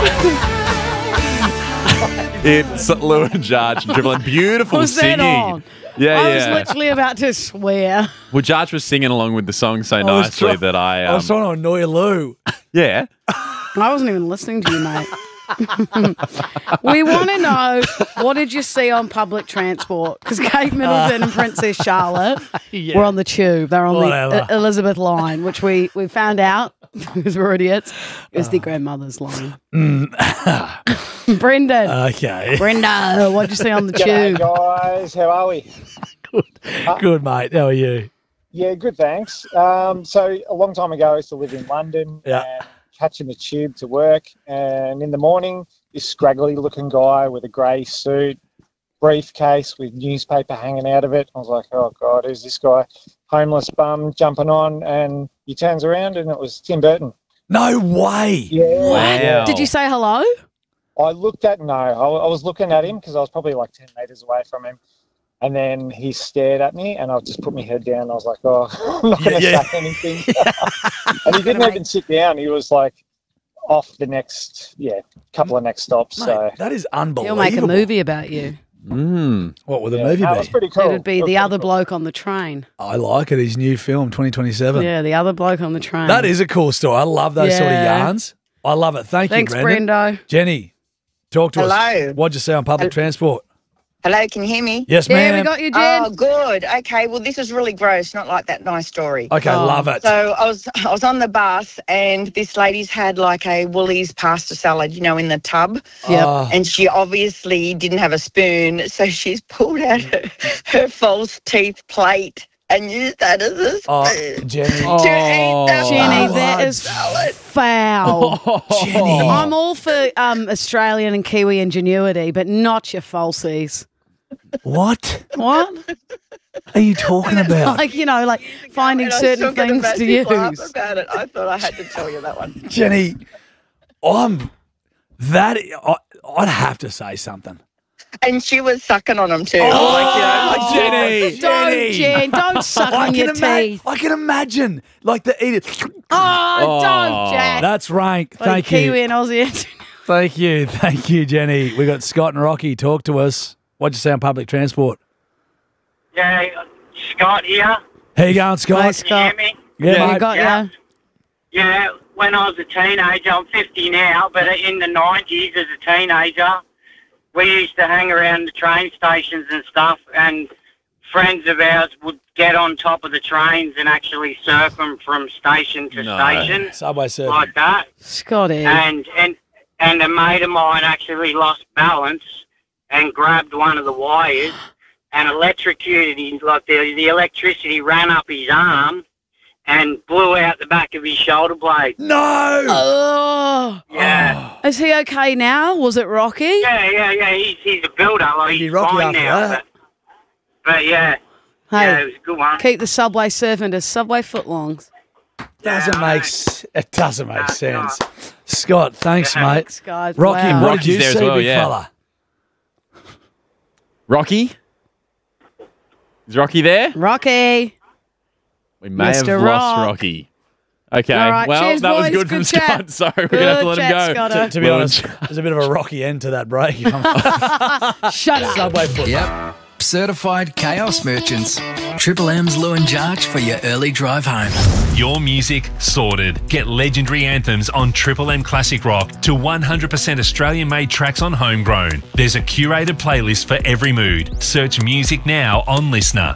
It's Lou and Jarch and Triple M. Beautiful Was singing. that on? Yeah, I yeah. was literally about to swear. Well, Jarch was singing along with the song so was nicely try- that I was trying to annoy Lou. yeah. I wasn't even listening to you, mate. We want to know, what did you see on public transport? Because Kate Middleton and Princess Charlotte were on the tube. They're on Whatever. the Elizabeth line, which we found out, because we're idiots, it was the grandmother's line. Brendan. Okay. Brenda, what did you see on the G'day, tube? guys. How are we? Good, mate. How are you? Yeah, good, thanks. So a long time ago, I used to live in London Yeah. and catching the tube to work. And in the morning, this scraggly-looking guy with a grey suit, briefcase with newspaper hanging out of it. I was like, oh, God, who's this guy? Homeless bum jumping on. And he turns around, and it was Tim Burton. No way. Yeah. Wow. Did you say hello? I was looking at him because I was probably like 10 metres away from him. And then he stared at me, and I just put my head down. I was like, oh, I'm not going to Yeah. say anything. And he didn't even sit down. He was like off the next, couple of next stops. Mate, So that is He'll unbelievable. make a movie about you. What would the yeah, movie that be? was pretty cool. It'd be It was The pretty Other cool. Bloke on the Train. I like it. His new film, 2027. Yeah, The Other Bloke on the Train. That is a cool story. I love those sort of Yeah. yarns. I love it. Thanks, you, Brendan. Brendo. Jenny, talk to us. Hello. What'd you say on public transport? Hello, can you hear me? Yes, Yeah, ma'am. we got you, Jen. Oh, good. Okay, well, this is really gross, not like that nice story. Okay, Oh. love it. So I was on the bus, and this lady's had like a Woolies pasta salad, in the tub. Yep. Oh, And she obviously didn't have a spoon, so she's pulled out her false teeth plate and used that as a spoon Jenny. to eat that Jenny, Oh, that is foul. Jenny. I'm all for Australian and Kiwi ingenuity, but not your falsies. What What? are you talking about? like finding And I certain still get a things to massive laugh use. about it. I thought I had to tell you that one. Jenny, I'd have to say something. And she was sucking on them too. Jenny. Don't, Jen. Don't suck on your teeth. I can imagine, like the eat it. Oh, don't, Jack. That's rank. Like Thank Kiwi you. and Aussie. Thank you, Jenny. We got Scott and Rocky. Talk to us. What'd you say on public transport? Yeah, Scott here. How you going, Scott? Hi, Can you Scott. hear me? Yeah, We mate. got Yeah. you. Yeah, when I was a teenager, I'm 50 now, but in the 90s as a teenager, we used to hang around the train stations and stuff, and friends of ours would get on top of the trains and actually surf them from station to station, Subway surfing. like that. Scotty. And a mate of mine actually lost balance and grabbed one of the wires and electrocuted him. Like the electricity ran up his arm and blew out the back of his shoulder blade. No. Oh. Yeah. Is he okay now? Was it Rocky? Yeah. He's a builder. Like, He'd be he's Rocky fine after now. that. But yeah. Hey, Yeah, it was a good one. keep the Subway surfing to Subway footlongs. Doesn't Yeah, make it doesn't make sense. Scott, thanks, mate. Thanks, guys. Rocky, Wow. what Rocky's did you there as see, well, big yeah. fella? Rocky? Is Rocky there? Rocky. We may have Mr. lost Rock. Rocky. Okay. All right, well, cheers, that was boys. good from Good chat. Scott. So we're going to have to let him chat, go. Scotto. To be Well, honest, there's a bit of a rocky end to that break. Shut up. Subway foot. Yep. Certified chaos merchants. Triple M's Lou and Jarch for your early drive home. Your music sorted. Get legendary anthems on Triple M Classic Rock to 100% Australian-made tracks on Homegrown. There's a curated playlist for every mood. Search music now on Listener.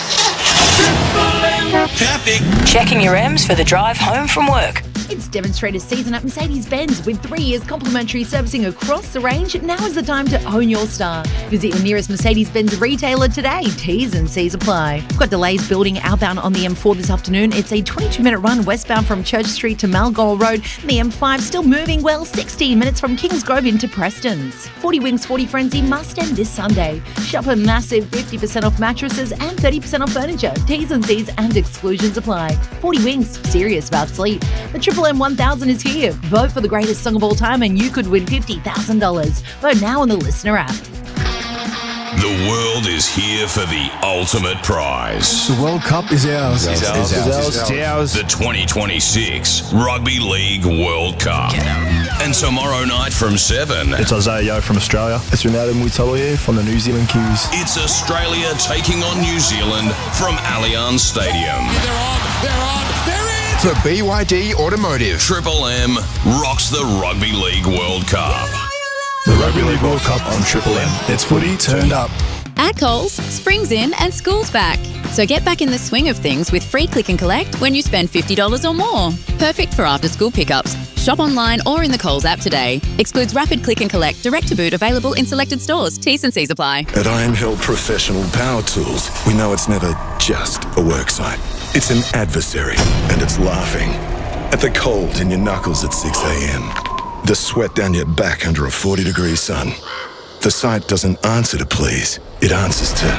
Traffic. Checking your M's for the drive home from work. It's demonstrator season at Mercedes-Benz with 3 years complimentary servicing across the range. Now is the time to own your star. Visit your nearest Mercedes-Benz retailer today. T's and C's apply. We've got delays building outbound on the M4 this afternoon. It's a 22-minute run westbound from Church Street to Malgol Road. And the M5 still moving well, 16 minutes from Kingsgrove into Preston's. 40 Wings 40 Frenzy must end this Sunday. Shop a massive 50% off mattresses and 30% off furniture. T's and C's and exclusions apply. 40 Wings, serious about sleep. The Triple M 1000 is here. Vote for the greatest song of all time and you could win $50,000. Vote now on the Listener app. The world is here for the ultimate prize. The World Cup is ours. It's ours. The 2026 Rugby League World Cup. And tomorrow night from 7. It's Isaiah Yeo from Australia. It's Ronaldo Muitalo from the New Zealand Kiwis. It's Australia taking on New Zealand from Allianz Stadium. For BYD Automotive, Triple M rocks the Rugby League World Cup. The Rugby League World Cup on Triple M. It's footy turned up. At Coles, spring's in and school's back. So get back in the swing of things with free click and collect when you spend $50 or more. Perfect for after-school pickups. Shop online or in the Coles app today. Excludes rapid click and collect, direct to boot, available in selected stores. T's and C's apply. At Iron Hill Professional Power Tools, we know it's never just a worksite. It's an adversary, and it's laughing. At the cold in your knuckles at 6 a.m. The sweat down your back under a 40-degree sun. The site doesn't answer to please, it answers to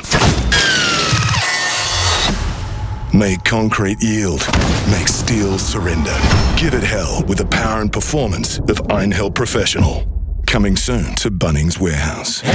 make concrete yield, make steel surrender. Give it hell with the power and performance of Iron Hill Professional. Coming soon to Bunnings Warehouse.